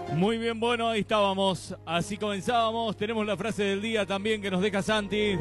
Muy bien, bueno, ahí estábamos. Así comenzábamos. Tenemos la frase del día también que nos deja Santi.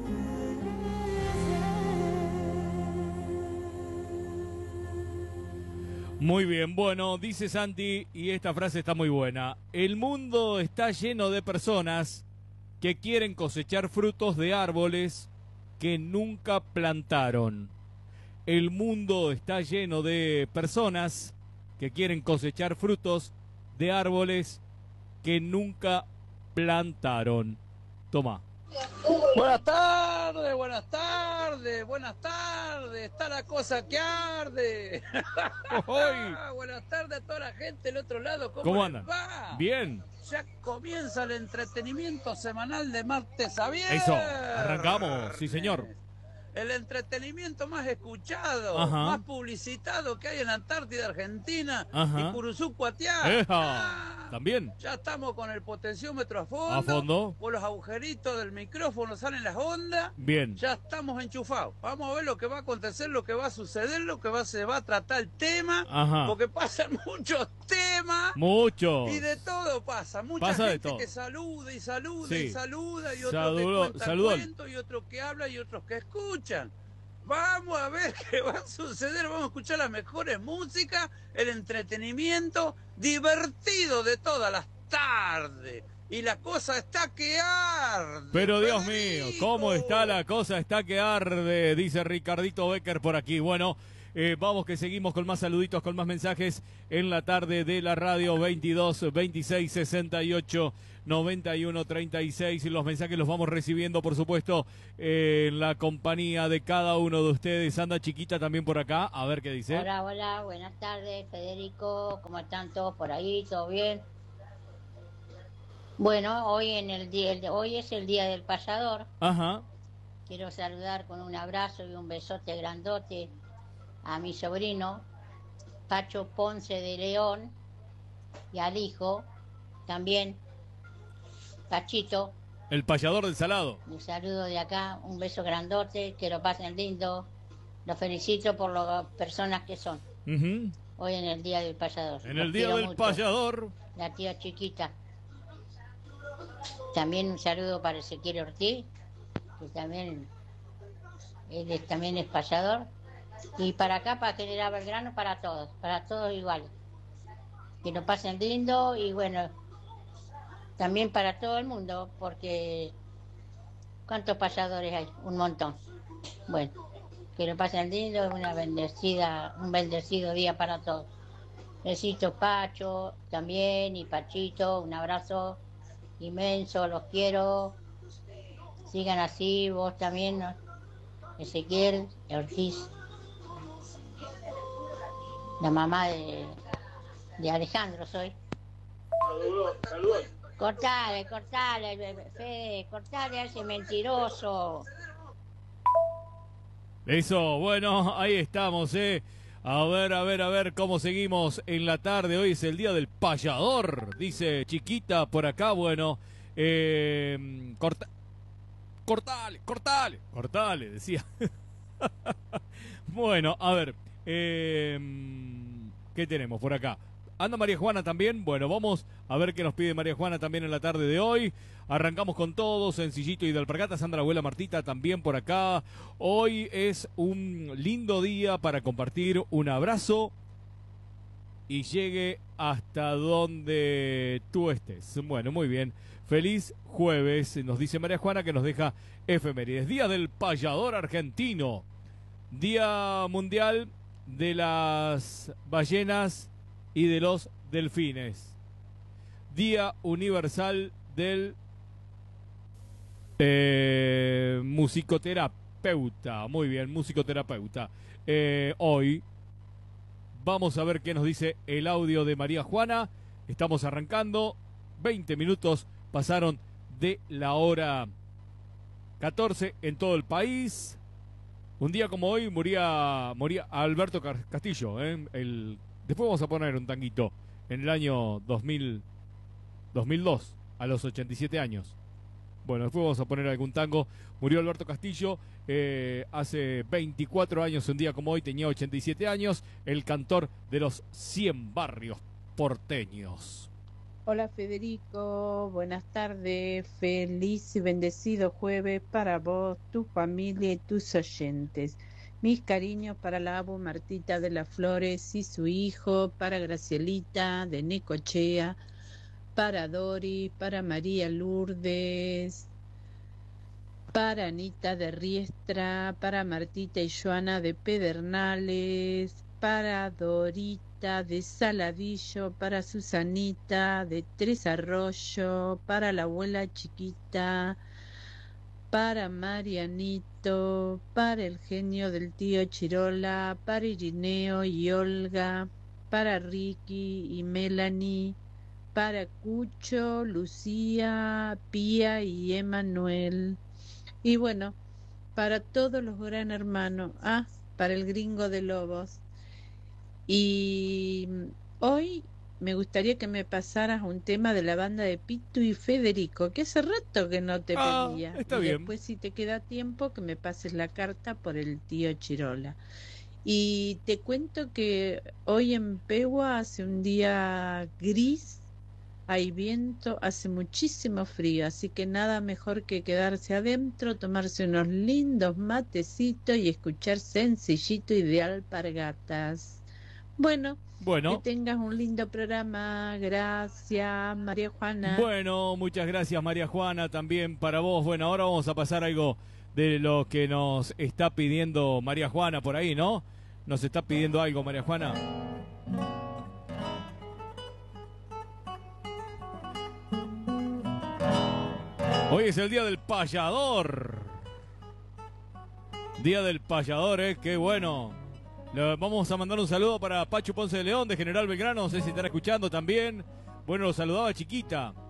Muy bien, bueno, dice Santi, y esta frase está muy buena. El mundo está lleno de personas que quieren cosechar frutos de árboles que nunca plantaron. El mundo está lleno de personas que quieren cosechar frutos de árboles que nunca plantaron. Toma. Buenas tardes, buenas tardes, buenas tardes. Está la cosa que arde. Buenas tardes a toda la gente del otro lado. ¿Cómo andan? Va? Bien. Ya comienza el entretenimiento semanal de martes a viernes. Eso, arrancamos, sí señor. El entretenimiento más escuchado, Ajá. más publicitado que hay en la Antártida Argentina. Ajá. Y Curuzú Cuatiá. También. Ya estamos con el potenciómetro a fondo. A fondo. Por los agujeritos del micrófono salen las ondas. Bien. Ya estamos enchufados. Vamos a ver lo que va a acontecer, lo que va a suceder, se va a tratar el tema. Ajá. Porque pasan muchos temas. Muchos. Y de todo pasa. Mucha Pasa gente que saluda y saluda sí. y saluda. Y otro que cuenta cuentos y otro que habla y otros que escuchan. Vamos a ver qué va a suceder. Vamos a escuchar las mejores músicas, el entretenimiento divertido de todas las tardes. Y la cosa está que arde. Pero Dios mío, ¿cómo está la cosa? Está que arde, dice Ricardito Becker por aquí. Bueno, vamos que seguimos con más saluditos, con más mensajes en la tarde de la radio. 22 26 68 91 36. Y los mensajes los vamos recibiendo, por supuesto, en la compañía de cada uno de ustedes. Anda Chiquita también por acá, a ver qué dice. Hola, hola, buenas tardes, Federico. ¿Cómo están todos por ahí? ¿Todo bien? Bueno, hoy hoy es el día del payador. Ajá. Quiero saludar con un abrazo y un besote grandote a mi sobrino Pacho Ponce de León y al hijo también Pachito. El payador del Salado. Un saludo de acá, un beso grandote, que lo pasen lindo. Los felicito por las personas que son. Hoy en el día del payador. En el día del payador. La tía Chiquita. También un saludo para Ezequiel Ortiz, que también también es payador. Y para acá, para General Belgrano, para todos iguales. Que lo pasen lindo y bueno, también para todo el mundo, porque ¿cuántos payadores hay? Un montón. Bueno, que lo pasen lindo, un bendecido día para todos. Besito Pacho también y Pachito, un abrazo inmenso, los quiero. Sigan así, vos también, ¿no? Ezequiel Ortiz, la mamá de Alejandro soy. Saludos. Cortale, Fede, cortale a ese mentiroso. Eso, bueno, ahí estamos, A ver cómo seguimos en la tarde. Hoy es el día del payador, dice Chiquita por acá. Bueno, cortale, decía. Bueno, a ver, ¿qué tenemos por acá? Anda María Juana también. Bueno, vamos a ver qué nos pide María Juana también en la tarde de hoy. Arrancamos con todo, sencillito y de alpargatas. Anda la abuela Martita también por acá. Hoy es un lindo día para compartir un abrazo y llegue hasta donde tú estés. Bueno, muy bien. Feliz jueves, nos dice María Juana, que nos deja efemérides. Día del payador argentino. Día mundial de las ballenas y de los delfines. Día universal del musicoterapeuta. Muy bien, musicoterapeuta. Hoy vamos a ver qué nos dice el audio de María Juana. Estamos arrancando. 20 minutos pasaron de la hora 14 en todo el país. Un día como hoy moría Alberto Castillo, después vamos a poner un tanguito en el año 2002, a los 87 años. Bueno, después vamos a poner algún tango. Murió Alberto Castillo hace 24 años, un día como hoy, tenía 87 años, el cantor de los 100 barrios porteños. Hola Federico, buenas tardes, feliz y bendecido jueves para vos, tu familia y tus oyentes. Mis cariños para la abu Martita de las Flores y su hijo, para Gracielita de Necochea, para Dori, para María Lourdes, para Anita de Riestra, para Martita y Joana de Pedernales, para Dorita de Saladillo, para Susanita de Tres Arroyo, para la abuela chiquita, para Marianito, para el genio del tío Chirola, para Irineo y Olga, para Ricky y Melanie, para Cucho, Lucía, Pía y Emanuel. Y bueno, para todos los gran hermanos, para el gringo de Lobos. Y hoy me gustaría que me pasaras un tema de la banda de Pitu y Federico, que hace rato que no te pedía. Está y bien. Después, si te queda tiempo, que me pases la carta por el tío Chirola. Y te cuento que hoy en Pegua hace un día gris, hay viento, hace muchísimo frío, así que nada mejor que quedarse adentro, tomarse unos lindos matecitos y escuchar Sencillito y de Alpargatas. Bueno, que tengas un lindo programa. Gracias, María Juana. Bueno, muchas gracias, María Juana, también para vos. Bueno, ahora vamos a pasar algo de lo que nos está pidiendo María Juana por ahí, ¿no? Nos está pidiendo algo, María Juana. Hoy es el día del payador. Día del payador, qué bueno. Vamos a mandar un saludo para Pacho Ponce de León, de General Belgrano. No sé si están escuchando también. Bueno, lo saludaba Chiquita.